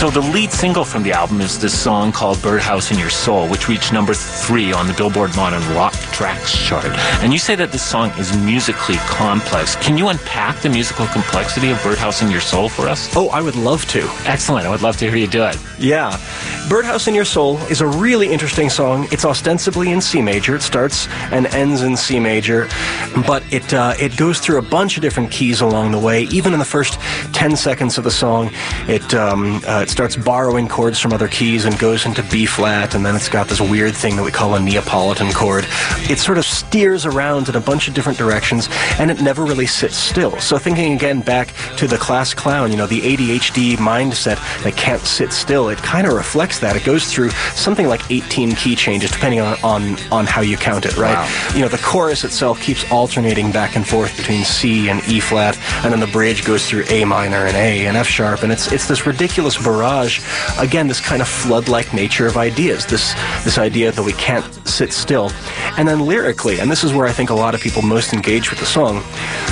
So the lead single from the album is this song called Birdhouse in Your Soul, which reached number 3 on the Billboard Modern Rock Tracks chart. And you say that this song is musically complex. Can you unpack the musical complexity of Birdhouse in Your Soul for us? Oh, I would love to. Excellent. I would love to hear you do it. Yeah. Birdhouse in Your Soul is a really interesting song. It's ostensibly in C major. It starts and ends in C major, but it goes through a bunch of different keys along the way. Even in the first 10 seconds of the song, it starts borrowing chords from other keys and goes into B flat, and then it's got this weird thing that we call a Neapolitan chord. It sort of steers around in a bunch of different directions, and it never really sits still. So thinking again back to the class clown, the ADHD mindset that can't sit still, it kind of reflects that. It goes through something like 18 key changes, depending on how you count it, right? Wow. The chorus itself keeps alternating back and forth between C and E flat, and then the bridge goes through A minor and A and F sharp, and it's this ridiculous barrage. Again, this kind of flood-like nature of ideas, this idea that we can't sit still. And then lyrically, and this is where I think a lot of people most engage with the song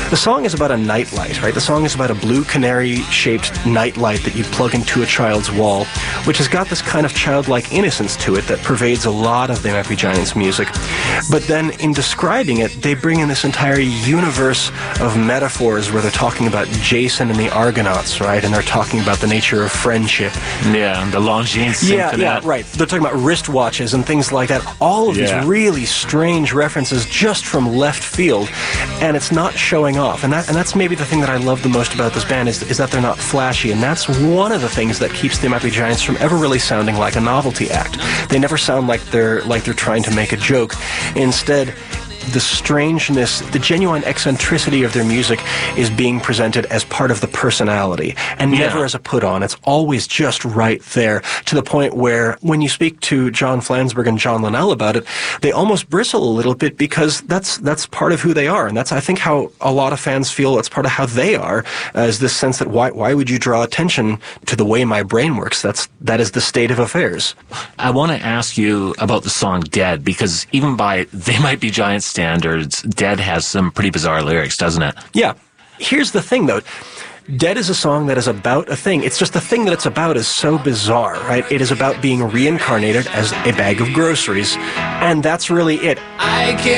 is about a nightlight, right? The song is about a blue canary-shaped nightlight that you plug into a child's wall, which has got this kind of childlike innocence to it that pervades a lot of the Might Be Giants music. But then in describing it, they bring in this entire universe of metaphors where they're talking about Jason and the Argonauts, right? And they're talking about the nature of friendship. Yeah, the Longines Symphony. Yeah, right. They're talking about wristwatches and things like that. All of these really strange references just from left field, and it's not showing off. And that's maybe the thing that I love the most about this band is that they're not flashy, and that's one of the things that keeps the Might Be Giants from ever really sounding like a novelty act. They never sound like they're trying to make a joke. Instead, the strangeness, the genuine eccentricity of their music is being presented as part of the personality and never as a put-on. It's always just right there, to the point where when you speak to John Flansburgh and John Linnell about it, they almost bristle a little bit, because that's part of who they are. And that's, I think, how a lot of fans feel. It's part of how they are, is this sense that why would you draw attention to the way my brain works? That is the state of affairs. I want to ask you about the song Dead, because even by They Might Be Giants standards, Dead has some pretty bizarre lyrics, doesn't it? Yeah. Here's the thing, though. Dead is a song that is about a thing. It's just the thing that it's about is so bizarre, right? It is about being reincarnated as a bag of groceries, and that's really it. I can't